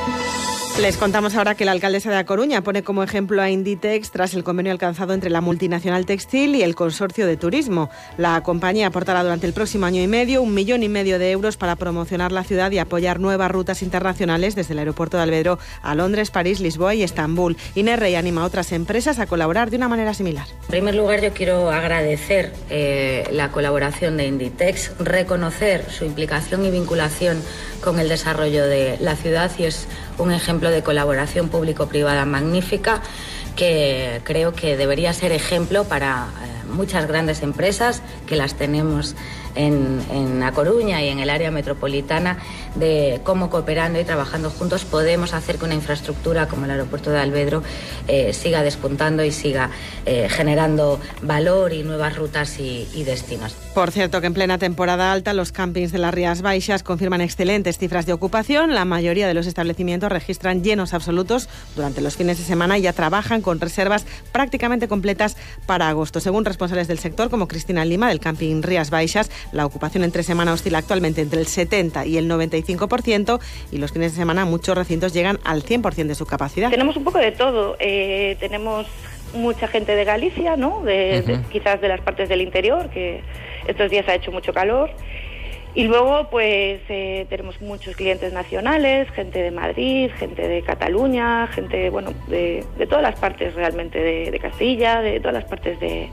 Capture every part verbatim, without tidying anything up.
Les contamos ahora que la alcaldesa de A Coruña pone como ejemplo a Inditex tras el convenio alcanzado entre la multinacional textil y el consorcio de turismo. La compañía aportará durante el próximo año y medio un millón y medio de euros para promocionar la ciudad y apoyar nuevas rutas internacionales desde el aeropuerto de Alvedro a Londres, París, Lisboa y Estambul. Inés Rey anima a otras empresas a colaborar de una manera similar. En primer lugar, yo quiero agradecer eh, la colaboración de Inditex, reconocer su implicación y vinculación con el desarrollo de la ciudad, y es un ejemplo de colaboración público-privada magnífica que creo que debería ser ejemplo para eh, muchas grandes empresas que las tenemos en, en A Coruña y en el área metropolitana, de cómo cooperando y trabajando juntos podemos hacer que una infraestructura como el aeropuerto de Alvedro eh, siga despuntando y siga eh, generando valor y nuevas rutas y, y destinos. Por cierto, que en plena temporada alta los campings de las Rías Baixas confirman excelentes cifras de ocupación. La mayoría de los establecimientos registran llenos absolutos durante los fines de semana y ya trabajan con reservas prácticamente completas para agosto. Según responsables del sector, como Cristina Lima, del camping Rías Baixas, la ocupación entre semana oscila actualmente entre el setenta y el noventa y cinco por ciento y los fines de semana muchos recintos llegan al cien por ciento de su capacidad. Tenemos un poco de todo. Eh, tenemos mucha gente de Galicia, ¿no? De, uh-huh. de, quizás de las partes del interior, que estos días ha hecho mucho calor. Y luego, pues, eh, tenemos muchos clientes nacionales, gente de Madrid, gente de Cataluña, gente, bueno, de, de todas las partes realmente, de, de Castilla, de todas las partes de,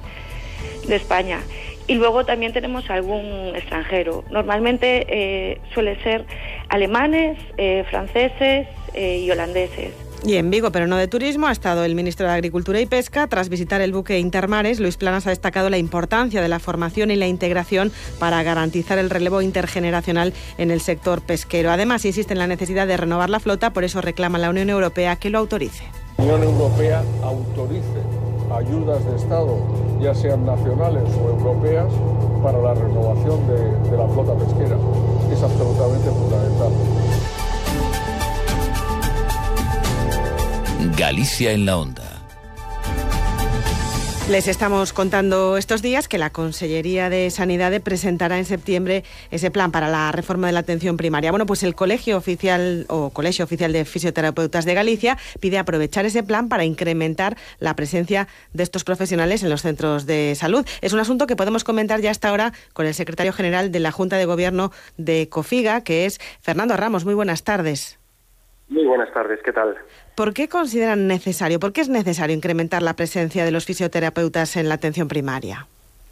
de España. Y luego también tenemos algún extranjero. Normalmente eh, suele ser alemanes, eh, franceses eh, y holandeses. Y en Vigo, pero no de turismo, ha estado el ministro de Agricultura y Pesca. Tras visitar el buque Intermares, Luis Planas ha destacado la importancia de la formación y la integración para garantizar el relevo intergeneracional en el sector pesquero. Además, insiste en la necesidad de renovar la flota, por eso reclama a la Unión Europea que lo autorice. La Unión Europea autorice ayudas de Estado, ya sean nacionales o europeas, para la renovación de, de la flota pesquera. Es absolutamente fundamental. Galicia en la Onda. Les estamos contando estos días que la Consellería de Sanidad presentará en septiembre ese plan para la reforma de la atención primaria. Bueno, pues el Colegio Oficial o Colegio Oficial de Fisioterapeutas de Galicia pide aprovechar ese plan para incrementar la presencia de estos profesionales en los centros de salud. Es un asunto que podemos comentar ya hasta ahora con el secretario general de la Junta de Gobierno de COFIGA, que es Fernando Ramos. Muy buenas tardes. Muy buenas tardes, ¿qué tal? ¿Por qué consideran necesario, por qué es necesario incrementar la presencia de los fisioterapeutas en la atención primaria?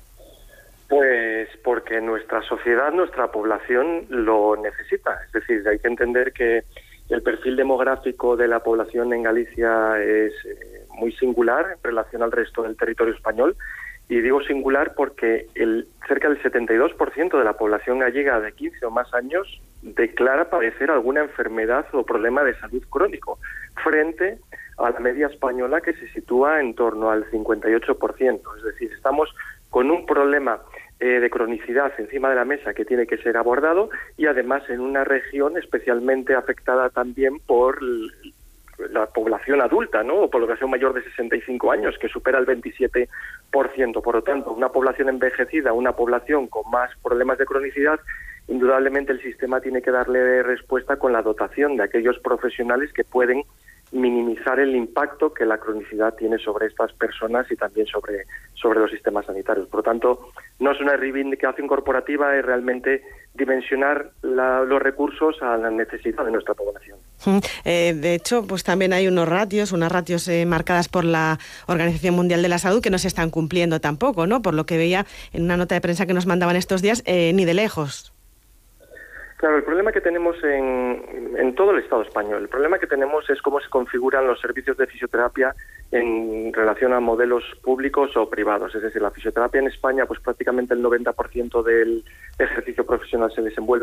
Pues porque nuestra sociedad, nuestra población lo necesita. Es decir, hay que entender que el perfil demográfico de la población en Galicia es muy singular en relación al resto del territorio español. Y digo singular porque el cerca del setenta y dos por ciento de la población gallega de quince o más años declara padecer alguna enfermedad o problema de salud crónico, frente a la media española que se sitúa en torno al cincuenta y ocho por ciento. Es decir, estamos con un problema eh, de cronicidad encima de la mesa que tiene que ser abordado, y además en una región especialmente afectada también por la población adulta, ¿no? O población mayor de sesenta y cinco años, que supera el veintisiete por ciento. Por lo tanto, una población envejecida, una población con más problemas de cronicidad, indudablemente el sistema tiene que darle respuesta con la dotación de aquellos profesionales que pueden minimizar el impacto que la cronicidad tiene sobre estas personas y también sobre, sobre los sistemas sanitarios. Por lo tanto, no es una reivindicación corporativa, es realmente dimensionar la, los recursos a la necesidad de nuestra población. Eh, de hecho, pues también hay unos ratios, unas ratios eh, marcadas por la Organización Mundial de la Salud que no se están cumpliendo tampoco, ¿no? Por lo que veía en una nota de prensa que nos mandaban estos días, eh, ni de lejos. Claro, el problema que tenemos en, en todo el Estado español, el problema que tenemos es cómo se configuran los servicios de fisioterapia en relación a modelos públicos o privados. Es decir, la fisioterapia en España, pues prácticamente el noventa por ciento del ejercicio profesional se desenvuelve